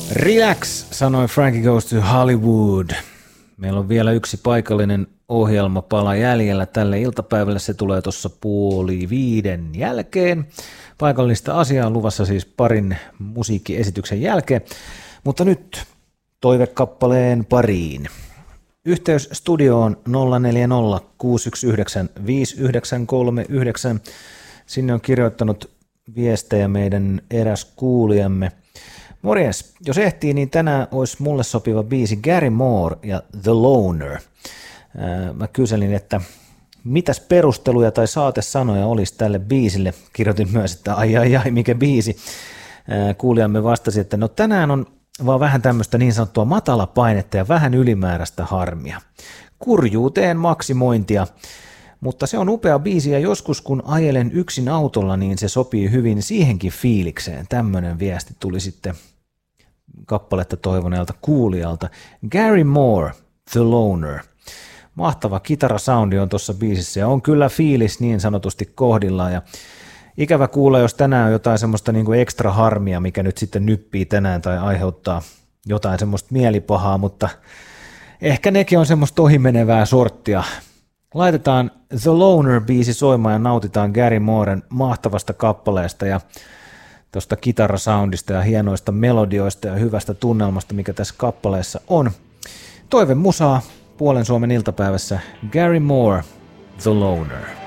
Relax, sanoi Frankie Goes to Hollywood. Meillä on vielä yksi paikallinen ohjelmapala jäljellä tälle iltapäivälle. Se tulee tuossa 4:30 jälkeen. Paikallista asiaa on luvassa siis parin musiikkiesityksen jälkeen. Mutta nyt toivekappaleen pariin. Yhteys studioon 040 619 5939. Sinne on kirjoittanut viestejä meidän eräs kuulijamme. Morjes, jos ehtii, niin tänään olisi mulle sopiva biisi Gary Moore ja The Loner. Mä kyselin, että mitäs perusteluja tai saatesanoja olisi tälle biisille. Kirjoitin myös, että ai mikä biisi. Kuulijamme vastasi, että no tänään on vaan vähän tämmöistä niin sanottua matalapainetta ja vähän ylimääräistä harmia. Kurjuuteen maksimointia. Mutta se on upea biisi ja joskus kun ajelen yksin autolla, niin se sopii hyvin siihenkin fiilikseen. Tämmöinen viesti tuli sitten kappaletta toivoneelta kuulijalta. Gary Moore, The Loner. Mahtava kitarasoundi on tuossa biisissä ja on kyllä fiilis niin sanotusti kohdillaan. Ja ikävä kuulla, jos tänään on jotain semmoista niin kuin ekstra harmia, mikä nyt sitten nyppii tänään tai aiheuttaa jotain semmoista mielipahaa, mutta ehkä nekin on semmoista ohimenevää sorttia. Laitetaan The Loner-biisi soimaan ja nautitaan Gary Mooren mahtavasta kappaleesta ja tuosta kitarasoundista ja hienoista melodioista ja hyvästä tunnelmasta, mikä tässä kappaleessa on. Toive musaa puolen Suomen iltapäivässä Gary Moore, The Loner.